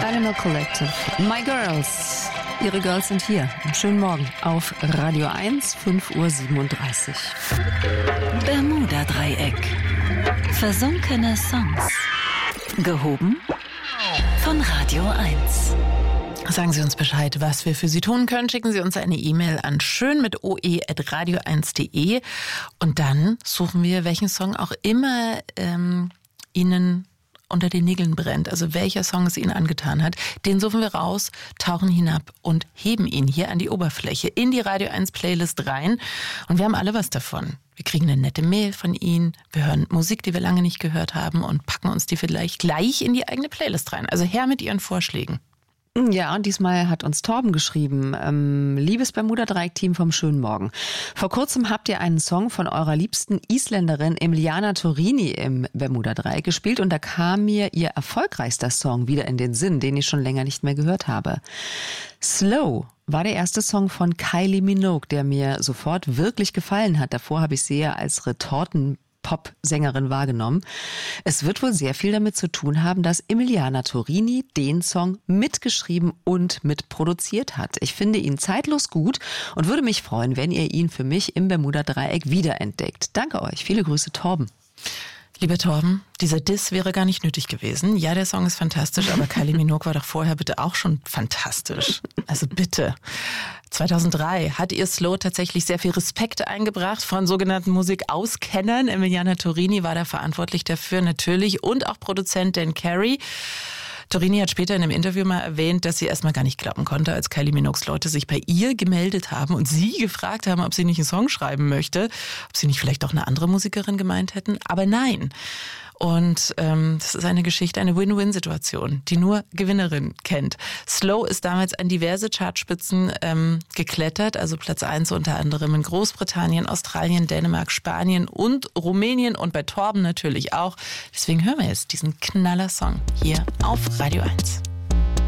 Animal Collective, My Girls. Ihre Girls sind hier. Schönen Morgen auf Radio 1, 5:37 Uhr. Bermuda-Dreieck. Versunkene Songs. Gehoben von Radio 1. Sagen Sie uns Bescheid, was wir für Sie tun können. Schicken Sie uns eine E-Mail an schön@radio1.de und dann suchen wir, welchen Song auch immer Ihnen unter den Nägeln brennt, also welcher Song es Ihnen angetan hat, den suchen wir raus, tauchen hinab und heben ihn hier an die Oberfläche, in die Radio 1 Playlist rein und wir haben alle was davon. Wir kriegen eine nette Mail von Ihnen, wir hören Musik, die wir lange nicht gehört haben und packen uns die vielleicht gleich in die eigene Playlist rein. Also her mit Ihren Vorschlägen. Ja, und diesmal hat uns Torben geschrieben, liebes Bermuda-Dreieck-Team vom schönen Morgen. Vor kurzem habt ihr einen Song von eurer liebsten Isländerin Emiliana Torrini im Bermuda-Dreieck gespielt und da kam mir ihr erfolgreichster Song wieder in den Sinn, den ich schon länger nicht mehr gehört habe. Slow war der erste Song von Kylie Minogue, der mir sofort wirklich gefallen hat. Davor habe ich sie ja als Pop-Sängerin wahrgenommen. Es wird wohl sehr viel damit zu tun haben, dass Emiliana Torrini den Song mitgeschrieben und mitproduziert hat. Ich finde ihn zeitlos gut und würde mich freuen, wenn ihr ihn für mich im Bermuda-Dreieck wiederentdeckt. Danke euch. Viele Grüße, Torben. Lieber Torben, dieser Diss wäre gar nicht nötig gewesen. Ja, der Song ist fantastisch, aber Kylie Minogue war doch vorher bitte auch schon fantastisch. Also bitte. 2003 hat ihr Slow tatsächlich sehr viel Respekt eingebracht von sogenannten Musikauskennern. Emiliana Torrini war da verantwortlich dafür natürlich und auch Produzent Dan Carey. Torrini hat später in einem Interview mal erwähnt, dass sie erstmal gar nicht glauben konnte, als Kylie Minogues Leute sich bei ihr gemeldet haben und sie gefragt haben, ob sie nicht einen Song schreiben möchte, ob sie nicht vielleicht auch eine andere Musikerin gemeint hätten. Aber nein. Und das ist eine Geschichte, eine Win-Win-Situation, die nur Gewinnerin kennt. Slow ist damals an diverse Chartspitzen geklettert, also Platz 1 unter anderem in Großbritannien, Australien, Dänemark, Spanien und Rumänien und bei Torben natürlich auch. Deswegen hören wir jetzt diesen Knaller-Song hier auf Radio 1.